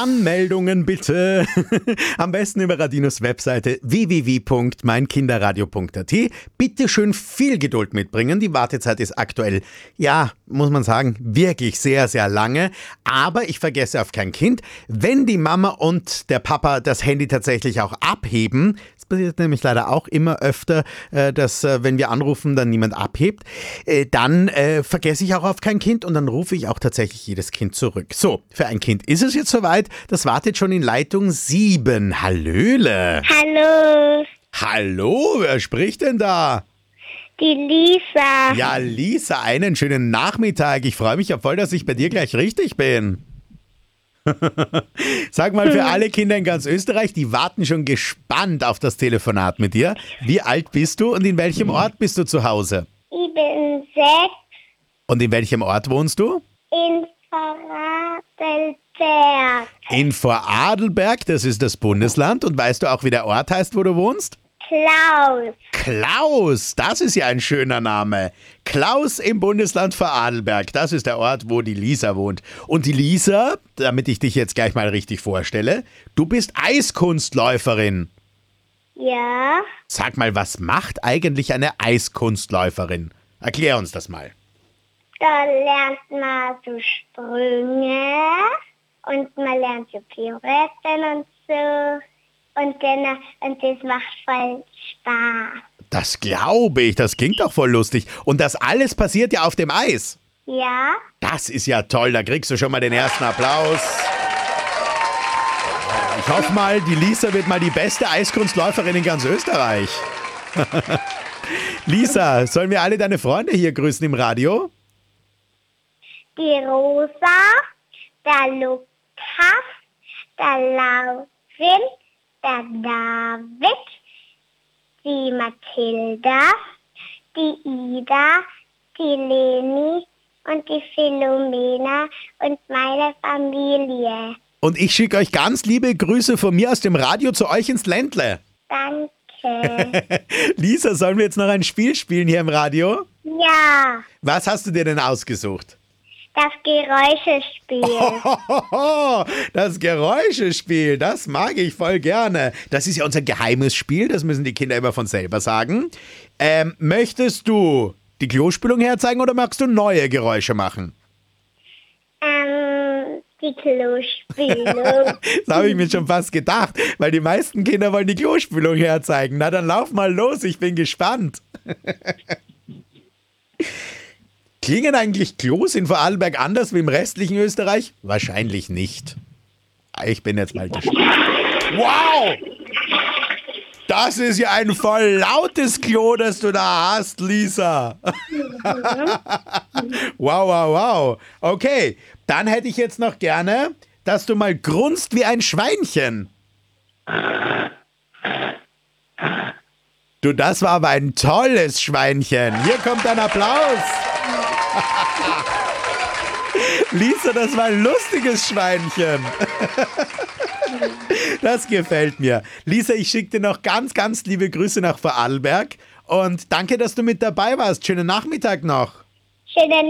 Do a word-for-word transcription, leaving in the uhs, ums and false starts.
Anmeldungen bitte. Am besten über Radinos Webseite w w w punkt mein kinderradio punkt a t. Bitte schön viel Geduld mitbringen. Die Wartezeit ist aktuell, ja, muss man sagen, wirklich sehr, sehr lange. Aber ich vergesse auf kein Kind. Wenn die Mama und der Papa das Handy tatsächlich auch abheben, es passiert nämlich leider auch immer öfter, dass wenn wir anrufen, dann niemand abhebt, dann vergesse ich auch auf kein Kind und dann rufe ich auch tatsächlich jedes Kind zurück. So, für ein Kind ist es jetzt soweit. Das wartet schon in Leitung sieben. Hallöle. Hallo. Hallo, wer spricht denn da? Die Lisa. Ja, Lisa, einen schönen Nachmittag. Ich freue mich ja voll, dass ich bei dir gleich richtig bin. Sag mal, für alle Kinder in ganz Österreich, die warten schon gespannt auf das Telefonat mit dir. Wie alt bist du und in welchem Ort bist du zu Hause? Ich bin sechs. Und in welchem Ort wohnst du? In Vorarlberg. In Vorarlberg, das ist das Bundesland. Und weißt du auch, wie der Ort heißt, wo du wohnst? Klaus. Klaus, das ist ja ein schöner Name. Klaus im Bundesland Vorarlberg, das ist der Ort, wo die Lisa wohnt. Und die Lisa, damit ich dich jetzt gleich mal richtig vorstelle, du bist Eiskunstläuferin. Ja. Sag mal, was macht eigentlich eine Eiskunstläuferin? Erklär uns das mal. Da lernt man so Sprünge und man lernt so Pirouetten und so. Und, dann, und das macht voll Spaß. Das glaube ich, das klingt doch voll lustig. Und das alles passiert ja auf dem Eis. Ja. Das ist ja toll, da kriegst du schon mal den ersten Applaus. Ich hoffe mal, die Lisa wird mal die beste Eiskunstläuferin in ganz Österreich. Lisa, sollen wir alle deine Freunde hier grüßen im Radio? Die Rosa, der Lukas, der Laurin, der David, die Mathilda, die Ida, die Leni und die Philomena und meine Familie. Und ich schicke euch ganz liebe Grüße von mir aus dem Radio zu euch ins Ländle. Danke. Lisa, sollen wir jetzt noch ein Spiel spielen hier im Radio? Ja. Was hast du dir denn ausgesucht? Das Geräuschespiel. Oh, das Geräuschespiel, das mag ich voll gerne. Das ist ja unser geheimes Spiel, das müssen die Kinder immer von selber sagen. Ähm, möchtest du die Klospülung herzeigen oder magst du neue Geräusche machen? Ähm, die Klospülung. Das habe ich mir schon fast gedacht, weil die meisten Kinder wollen die Klospülung herzeigen. Na, dann lauf mal los, ich bin gespannt. Klingen eigentlich Klos in Vorarlberg anders wie im restlichen Österreich? Wahrscheinlich nicht. Ich bin jetzt mal gespannt. Wow! Das ist ja ein voll lautes Klo, das du da hast, Lisa. Wow, wow, wow. Okay, dann hätte ich jetzt noch gerne, dass du mal grunzt wie ein Schweinchen. Du, das war aber ein tolles Schweinchen. Hier kommt ein Applaus. Lisa, das war ein lustiges Schweinchen. Das gefällt mir. Lisa, ich schicke dir noch ganz, ganz liebe Grüße nach Vorarlberg und danke, dass du mit dabei warst. Schönen Nachmittag noch. Schönen